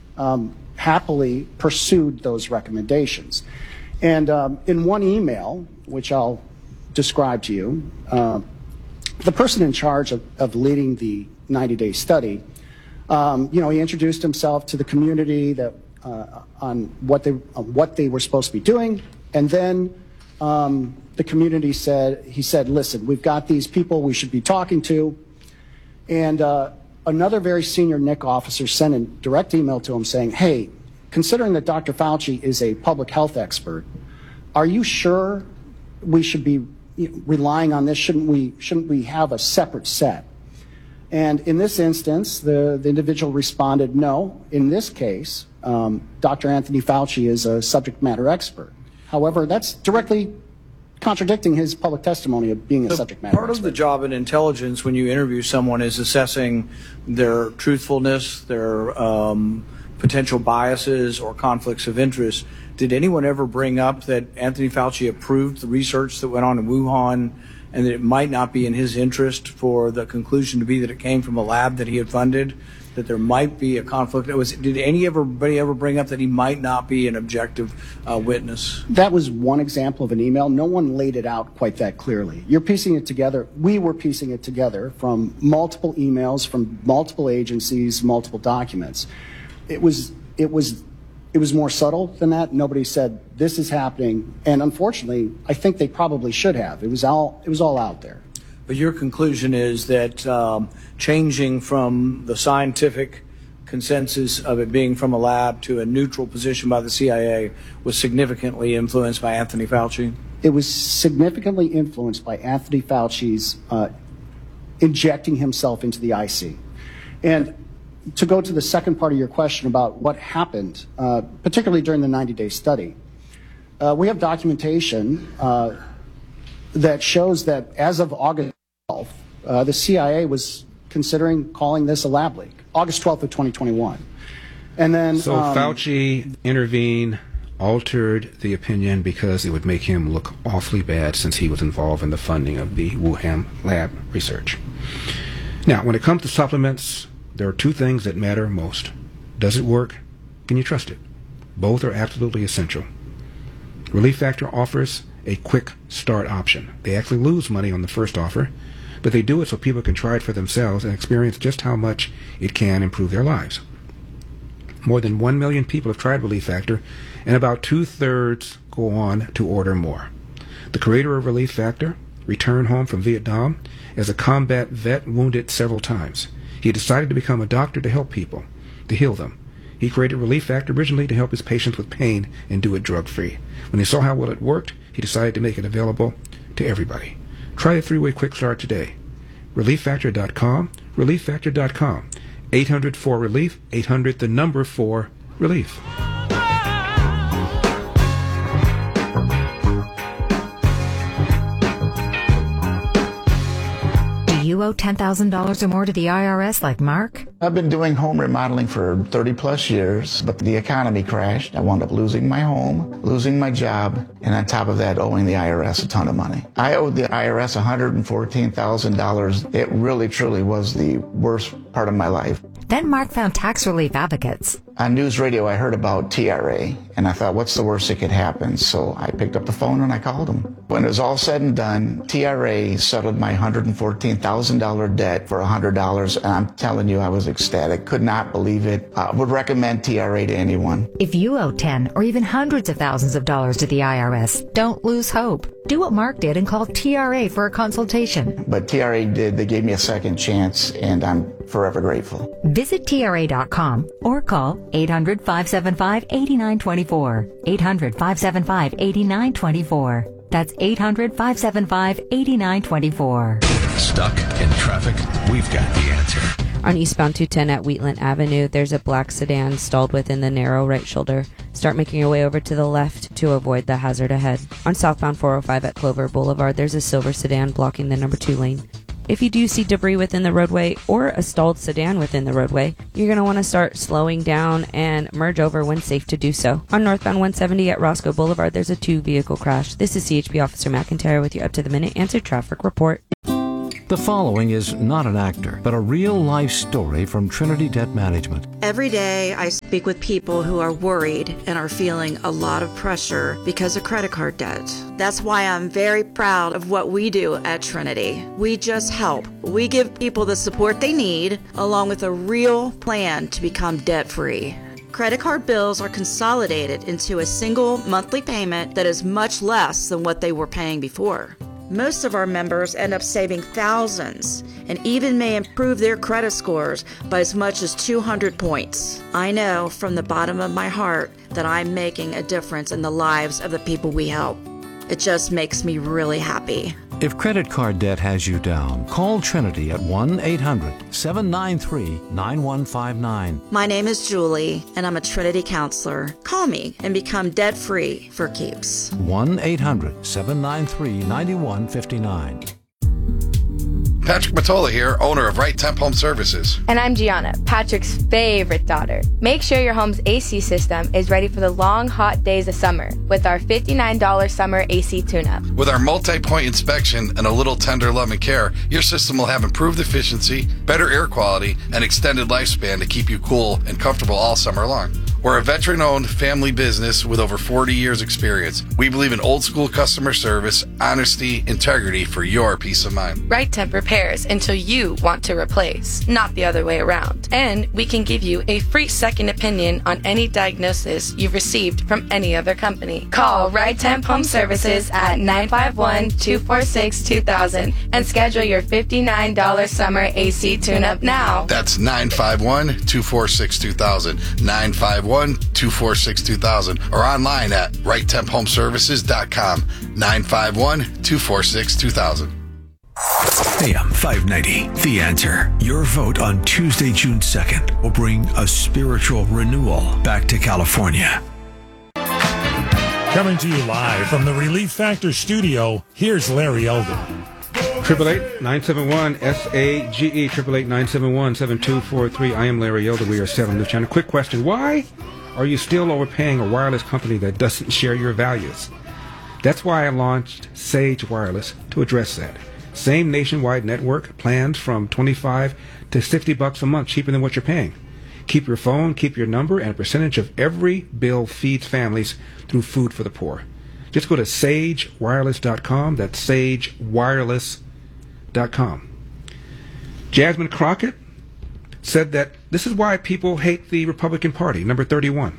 happily pursued those recommendations. And in one email, which I'll describe to you, the person in charge of leading the 90-day study, he introduced himself to the community that on what they were supposed to be doing, and then the community said, listen, we've got these people we should be talking to, and another very senior NIC officer sent a direct email to him saying, hey, considering that Dr. Fauci is a public health expert, are you sure we should be relying on this? Shouldn't we have a separate set? And in this instance, the individual responded, no, in this case, Dr. Anthony Fauci is a subject matter expert. However, that's directly contradicting his public testimony of being a subject matter expert. Part of the job in intelligence when you interview someone is assessing their truthfulness, their potential biases or conflicts of interest. Did anyone ever bring up that Anthony Fauci approved the research that went on in Wuhan and that it might not be in his interest for the conclusion to be that it came from a lab that he had funded, that there might be a conflict? Did anybody ever bring up that he might not be an objective witness? That was one example of an email. No one laid it out quite that clearly. You're piecing it together. We were piecing it together from multiple emails, from multiple agencies, multiple documents. It was more subtle than that. Nobody said this is happening, and unfortunately, I think they probably should have. It was all out there. But your conclusion is that changing from the scientific consensus of it being from a lab to a neutral position by the CIA was significantly influenced by Anthony Fauci? It was significantly influenced by Anthony Fauci's injecting himself into the IC. And to go to the second part of your question about what happened, particularly during the 90-day study, we have documentation that shows that as of August 12th, the CIA was considering calling this a lab leak, August 12th of 2021. And then So Fauci intervened, altered the opinion because it would make him look awfully bad since he was involved in the funding of the Wuhan lab research. Now, when it comes to supplements, there are two things that matter most. Does it work? Can you trust it? Both are absolutely essential. Relief Factor offers a quick start option. They actually lose money on the first offer, but they do it so people can try it for themselves and experience just how much it can improve their lives. More than 1 million people have tried Relief Factor, and about 2/3 go on to order more. The creator of Relief Factor returned home from Vietnam as a combat vet wounded several times. He decided to become a doctor to help people, to heal them. He created Relief Factor originally to help his patients with pain and do it drug-free. When he saw how well it worked, he decided to make it available to everybody. Try the 3-way quick start today. ReliefFactor.com, ReliefFactor.com. 800-4-RELIEF, 800 the number 4-RELIEF. You owe $10,000 or more to the IRS like Mark? I've been doing home remodeling for 30 plus years, but the economy crashed. I wound up losing my home, losing my job, and on top of that, owing the IRS a ton of money. I owed the IRS $114,000. It really, truly was the worst part of my life. Then Mark found Tax Relief Advocates. On news radio, I heard about TRA, and I thought, what's the worst that could happen? So I picked up the phone and I called them. When it was all said and done, TRA settled my $114,000 debt for $100, and I'm telling you, I was ecstatic. Could not believe it. I would recommend TRA to anyone. If you owe 10 or even hundreds of thousands of dollars to the IRS, don't lose hope. Do what Mark did and call TRA for a consultation. But TRA did. They gave me a second chance, and I'm forever grateful. Visit TRA.com or call 800-575-8924. 800-575-8924. That's 800-575-8924. Stuck in traffic? We've got the answer. On eastbound 210 at Wheatland Avenue, there's a black sedan stalled within the narrow right shoulder. Start making your way over to the left to avoid the hazard ahead. On southbound 405 at Clover Boulevard, there's a silver sedan blocking the number 2 lane. If you do see debris within the roadway or a stalled sedan within the roadway, you're going to want to start slowing down and merge over when safe to do so. On northbound 170 at Roscoe Boulevard, there's a 2-vehicle crash. This is CHP Officer McIntyre with your up-to-the-minute answered traffic report. The following is not an actor, but a real-life story from Trinity Debt Management. Every day I speak with people who are worried and are feeling a lot of pressure because of credit card debt. That's why I'm very proud of what we do at Trinity. We just help. We give people the support they need, along with a real plan to become debt-free. Credit card bills are consolidated into a single monthly payment that is much less than what they were paying before. Most of our members end up saving thousands and even may improve their credit scores by as much as 200 points. I know from the bottom of my heart that I'm making a difference in the lives of the people we help. It just makes me really happy. If credit card debt has you down, call Trinity at 1-800-793-9159. My name is Julie, and I'm a Trinity counselor. Call me and become debt-free for keeps. 1-800-793-9159. Patrick Matola here, owner of Right Temp Home Services. And I'm Gianna, Patrick's favorite daughter. Make sure your home's AC system is ready for the long, hot days of summer with our $59 summer AC tune-up. With our multi-point inspection and a little tender love and care, your system will have improved efficiency, better air quality, and extended lifespan to keep you cool and comfortable all summer long. We're a veteran-owned family business with over 40 years experience. We believe in old-school customer service, honesty, integrity for your peace of mind. Right Temp repairs until you want to replace, not the other way around. And we can give you a free second opinion on any diagnosis you've received from any other company. Call Right Temp Home Services at 951-246-2000 and schedule your $59 summer AC tune-up now. That's 951-246-2000, 951-246-2000, or online at righttemphomeservices.com, 951-246-2000. AM 590, The Answer. Your vote on Tuesday, June 2nd will bring a spiritual renewal back to California. Coming to you live from the Relief Factor studio, here's Larry Elder. 888-971-SAGE, 888-971-7243. I am Larry Elder. We are 7 News Channel. Quick question. Why are you still overpaying a wireless company that doesn't share your values? That's why I launched Sage Wireless to address that. Same nationwide network, plans from $25 to $50 a month, cheaper than what you're paying. Keep your phone, keep your number, and a percentage of every bill feeds families through Food for the Poor. Just go to sagewireless.com. That's sagewireless.com. Jasmine Crockett said that this is why people hate the Republican Party, number 31.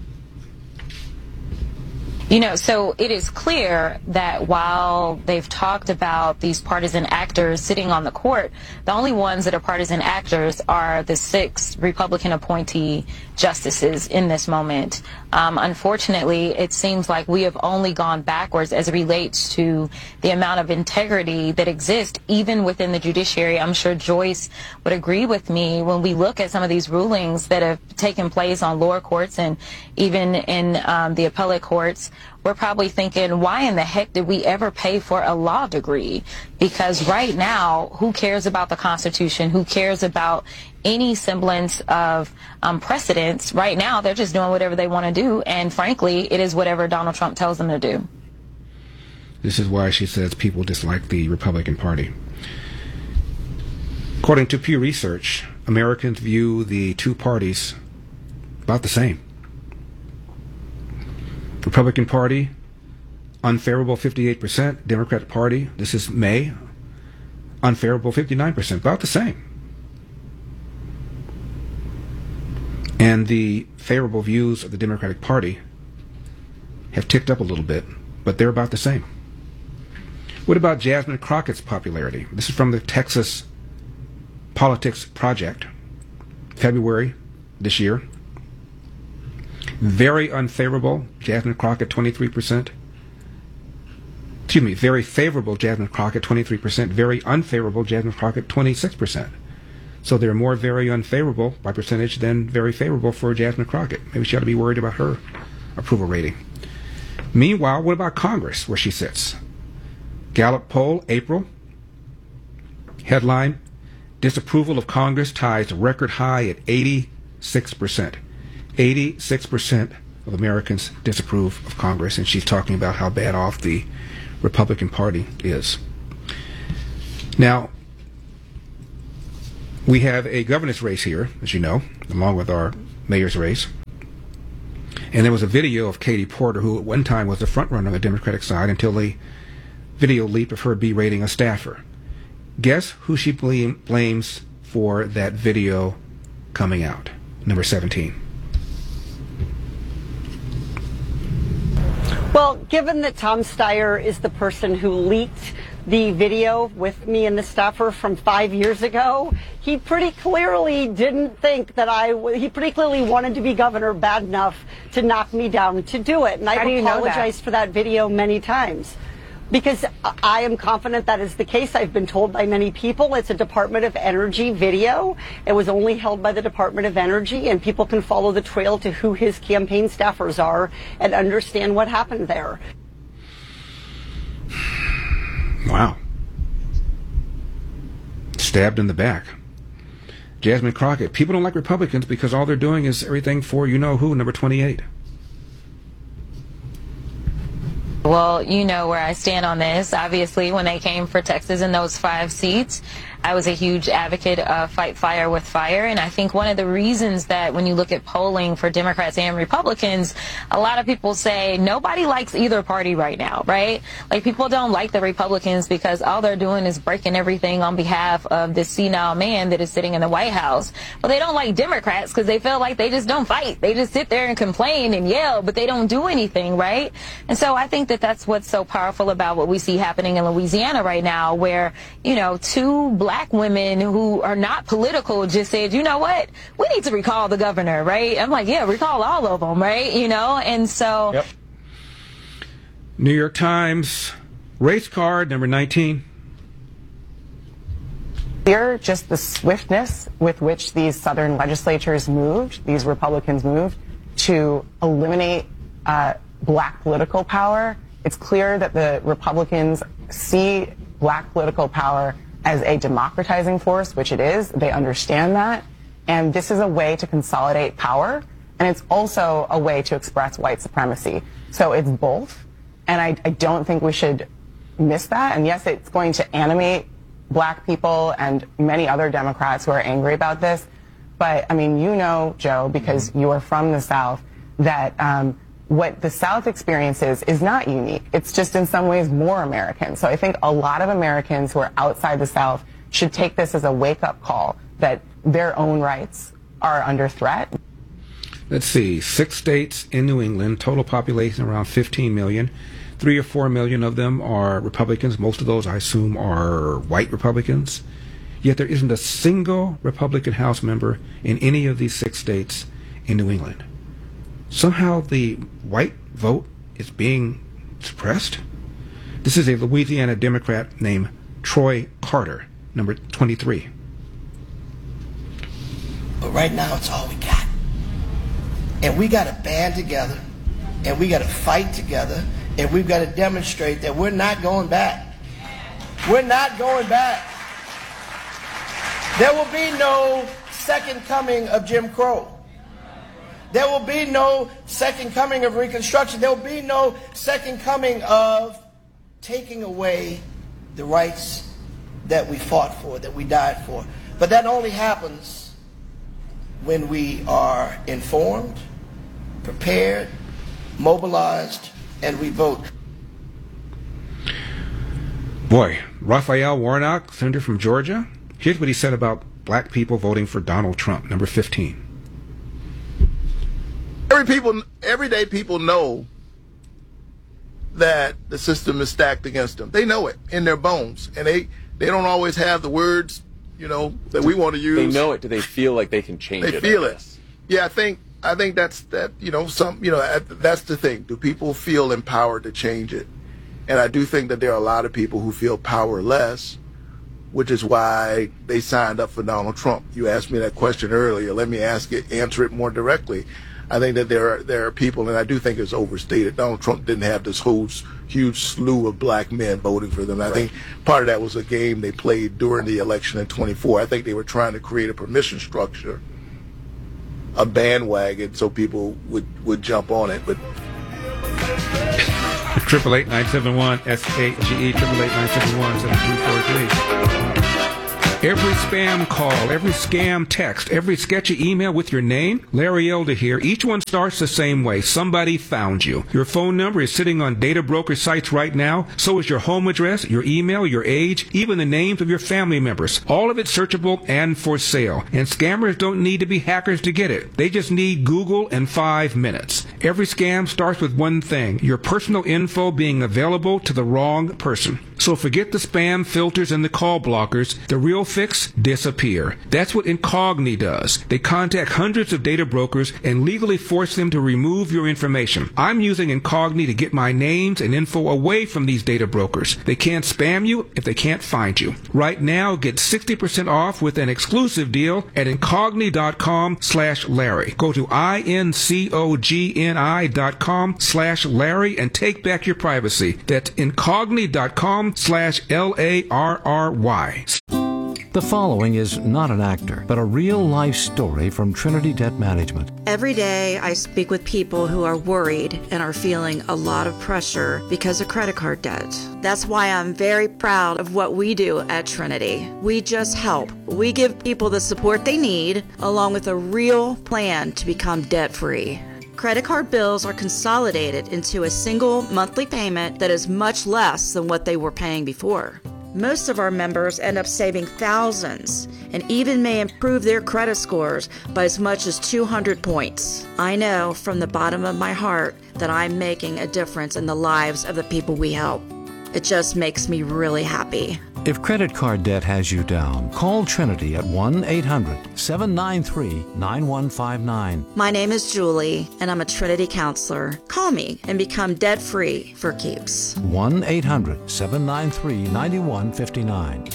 You know, so it is clear that while they've talked about these partisan actors sitting on the court, the only ones that are partisan actors are the 6 Republican appointee justices in this moment. Unfortunately, it seems like we have only gone backwards as it relates to the amount of integrity that exists even within the judiciary. I'm sure Joyce would agree with me when we look at some of these rulings that have taken place on lower courts and even in the appellate courts. We're probably thinking, why in the heck did we ever pay for a law degree? Because right now, who cares about the Constitution? Who cares about any semblance of precedence? Right now, they're just doing whatever they want to do. And frankly, it is whatever Donald Trump tells them to do. This is why she says people dislike the Republican Party. According to Pew Research, Americans view the two parties about the same. Republican Party, unfavorable 58%. Democratic Party, this is May, unfavorable 59%, about the same. And the favorable views of the Democratic Party have ticked up a little bit, but they're about the same. What about Jasmine Crockett's popularity? This is from the Texas Politics Project, February this year. Very unfavorable, Jasmine Crockett, 23%. Excuse me, very favorable, Jasmine Crockett, 23%. Very unfavorable, Jasmine Crockett, 26%. So they're more very unfavorable by percentage than very favorable for Jasmine Crockett. Maybe she ought to be worried about her approval rating. Meanwhile, what about Congress, where she sits? Gallup poll, April. Headline, disapproval of Congress ties record high at 86%. 86% of Americans disapprove of Congress, and she's talking about how bad off the Republican Party is. Now, We have a governor's race here, as you know, along with our mayor's race. And there was a video of Katie Porter, who at one time was the front runner on the Democratic side until the video leaked of her berating a staffer. Guess who she blames for that video coming out? Number 17. Well, given that Tom Steyer is the person who leaked the video with me and the staffer from 5 years ago, he pretty clearly didn't think that he pretty clearly wanted to be governor bad enough to knock me down to do it. And I've apologized for that video many times. Because I am confident that is the case. I've been told by many people it's a Department of Energy video. It was only held by the Department of Energy, and people can follow the trail to who his campaign staffers are and understand what happened there. Wow. Stabbed in the back. Jasmine Crockett. People don't like Republicans because all they're doing is everything for you-know-who, number 28. Well, you know where I stand on this. Obviously, when they came for Texas in those 5 seats, I was a huge advocate of fight fire with fire. And I think one of the reasons that when you look at polling for Democrats and Republicans, a lot of people say nobody likes either party right now, right? Like, people don't like the Republicans because all they're doing is breaking everything on behalf of this senile man that is sitting in the White House. Well, they don't like Democrats because they feel like they just don't fight. They just sit there and complain and yell, but they don't do anything, right? And so I think that that's what's so powerful about what we see happening in Louisiana right now, where, you know, 2 black women who are not political just said, you know what, we need to recall the governor, right? I'm like, yeah, recall all of them, right? You know, and so. Yep. New York Times race card number 19. Here, just the swiftness with which these Southern legislatures moved, these Republicans moved, to eliminate black political power. It's clear that the Republicans see black political power as a democratizing force, which it is. They understand that. And this is a way to consolidate power. And it's also a way to express white supremacy. So it's both. And I don't think we should miss that. And yes, it's going to animate black people and many other Democrats who are angry about this. But, I mean, you know, Joe, because you are from the South, that what the South experiences is not unique. It's just in some ways more American. So I think a lot of Americans who are outside the South should take this as a wake-up call that their own rights are under threat. Let's see, 6 states in New England, total population around 15 million. 3 or 4 million of them are Republicans. Most of those, I assume, are white Republicans. Yet there isn't a single Republican House member in any of these 6 states in New England. Somehow the white vote is being suppressed. This is a Louisiana Democrat named Troy Carter, number 23. But right now, it's all we got. And we got to band together, and we got to fight together, and we've got to demonstrate that we're not going back. We're not going back. There will be no second coming of Jim Crow. There will be no second coming of Reconstruction. There will be no second coming of taking away the rights that we fought for, that we died for. But that only happens when we are informed, prepared, mobilized, and we vote. Boy, Raphael Warnock, senator from Georgia, here's what he said about black people voting for Donald Trump, number 15. Everyday people know that the system is stacked against them. They know it in their bones, and they don't always have the words, you know, that we want to use. They know it. Do they feel like they can change it? They feel it. Yeah, I think that's that. You know, that's the thing. Do people feel empowered to change it? And I do think that there are a lot of people who feel powerless, which is why they signed up for Donald Trump. You asked me that question earlier. Let me answer it more directly. I think that there are people, and I do think it's overstated. Donald Trump didn't have this whole huge slew of black men voting for them. I think part of that was a game they played during the election in 24. I think they were trying to create a permission structure, a bandwagon, so people would jump on it. But 888-971-SAGE, 888-971-7243. Every spam call, every scam text, every sketchy email with your name, Larry Elder here, each one starts the same way. Somebody found you. Your phone number is sitting on data broker sites right now. So is your home address, your email, your age, even the names of your family members. All of it searchable and for sale. And scammers don't need to be hackers to get it. They just need Google and 5 minutes. Every scam starts with one thing, your personal info being available to the wrong person. So forget the spam filters and the call blockers. The real fix? Disappear. That's what Incogni does. They contact hundreds of data brokers and legally force them to remove your information. I'm using Incogni to get my names and info away from these data brokers. They can't spam you if they can't find you. Right now, get 60% off with an exclusive deal at Incogni.com/Larry. Go to INCOGNI.com/Larry and take back your privacy. That's Incogni.com/LARRY. The following is not an actor, but a real-life story from Trinity Debt Management. Every day I speak with people who are worried and are feeling a lot of pressure because of credit card debt. That's why I'm very proud of what we do at Trinity. We just help. We give people the support they need, along with a real plan to become debt-free. Credit card bills are consolidated into a single monthly payment that is much less than what they were paying before. Most of our members end up saving thousands and even may improve their credit scores by as much as 200 points. I know from the bottom of my heart that I'm making a difference in the lives of the people we help. It just makes me really happy. If credit card debt has you down, call Trinity at 1-800-793-9159. My name is Julie, and I'm a Trinity counselor. Call me and become debt-free for keeps. 1-800-793-9159.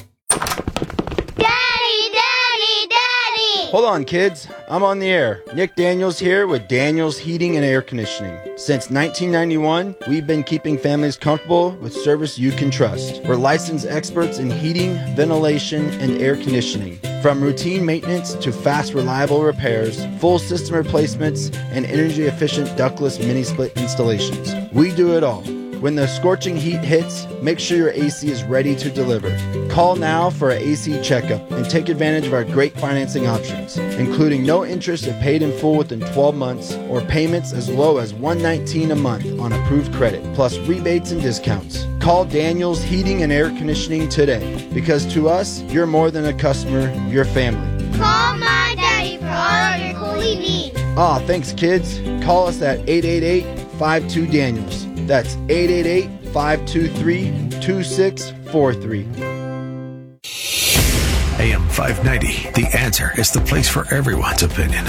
Hold on, kids. I'm on the air. Nick Daniels here with Daniels Heating and Air Conditioning. Since 1991, we've been keeping families comfortable with service you can trust. We're licensed experts in heating, ventilation, and air conditioning. From routine maintenance to fast, reliable repairs, full system replacements, and energy-efficient ductless mini-split installations. We do it all. When the scorching heat hits, make sure your AC is ready to deliver. Call now for an AC checkup and take advantage of our great financing options, including no interest if paid in full within 12 months or payments as low as $119 a month on approved credit, plus rebates and discounts. Call Daniels Heating and Air Conditioning today, because to us, you're more than a customer, you're family. Call my daddy for all of your cooling needs. Aw, thanks kids. Call us at 888-52-DANIELS. That's 888-523-2643. AM 590, The Answer is the place for everyone's opinion.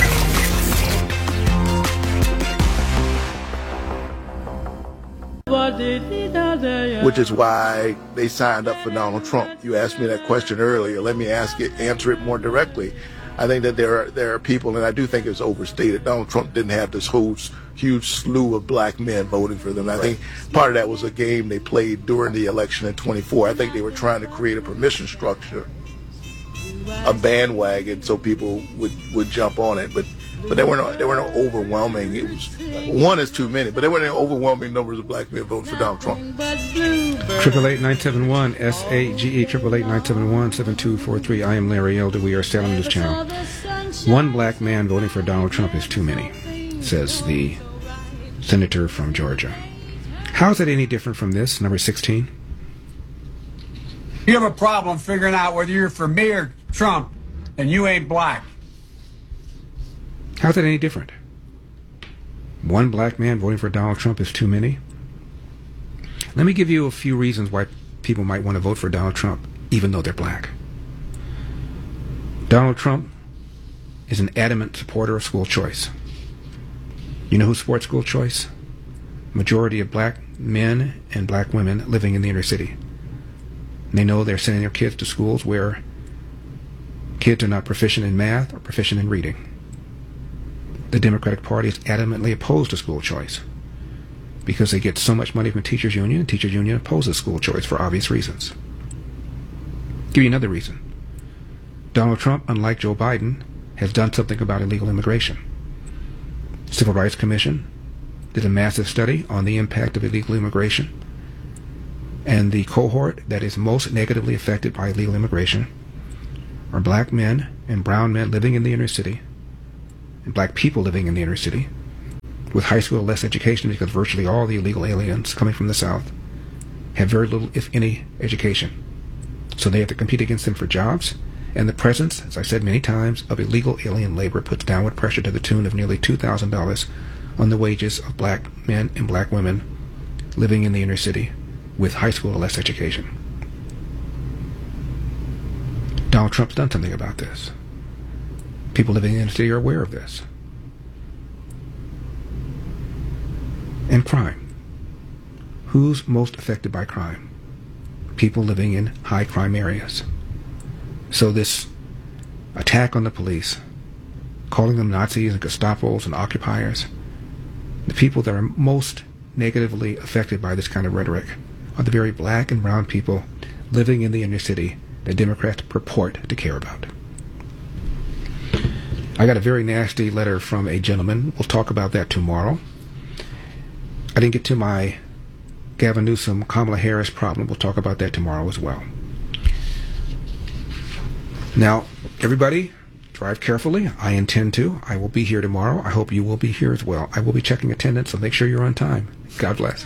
Which is why they signed up for Donald Trump. You asked me that question earlier. Let me answer it more directly. I think that there are people, and I do think it's overstated. Donald Trump didn't have this whole huge slew of black men voting for them. I think part of that was a game they played during the election in 24. I think they were trying to create a permission structure, a bandwagon, so people would jump on it. But there were no overwhelming. It was one is too many, but there weren't overwhelming numbers of black men voting for Donald Trump. 888-971 SAGE 888-971-7243. I am Larry Elder. We are Salem News Channel. One black man voting for Donald Trump is too many, says the senator from Georgia. How is that any different from this, number 16? You have a problem figuring out whether you're for me or Trump, and you ain't black. How's that any different? One black man voting for Donald Trump is too many? Let me give you a few reasons why people might want to vote for Donald Trump, even though they're black. Donald Trump is an adamant supporter of school choice. You know who supports school choice? Majority of black men and black women living in the inner city. And they know they're sending their kids to schools where kids are not proficient in math or proficient in reading. The Democratic Party is adamantly opposed to school choice because they get so much money from teachers union, and teachers union opposes school choice for obvious reasons. Give you another reason. Donald Trump, unlike Joe Biden, has done something about illegal immigration. Civil Rights Commission did a massive study on the impact of illegal immigration, and the cohort that is most negatively affected by illegal immigration are black men and brown men living in the inner city, and black people living in the inner city, with high school or less education, because virtually all the illegal aliens coming from the South have very little, if any, education. So they have to compete against them for jobs, and the presence, as I said many times, of illegal alien labor puts downward pressure to the tune of nearly $2,000 on the wages of black men and black women living in the inner city with high school or less education. Donald Trump's done something about this. People living in the inner city are aware of this. And crime. Who's most affected by crime? People living in high crime areas. So this attack on the police, calling them Nazis and Gestapos and occupiers, the people that are most negatively affected by this kind of rhetoric are the very black and brown people living in the inner city that Democrats purport to care about. I got a very nasty letter from a gentleman. We'll talk about that tomorrow. I didn't get to my Gavin Newsom, Kamala Harris problem. We'll talk about that tomorrow as well. Now, everybody, drive carefully. I intend to. I will be here tomorrow. I hope you will be here as well. I will be checking attendance, so make sure you're on time. God bless.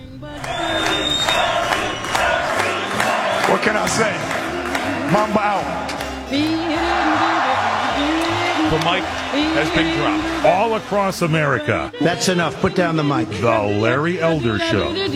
What can I say? Mamba out. The mic has been dropped all across America. That's enough. Put down the mic. The Larry Elder Show.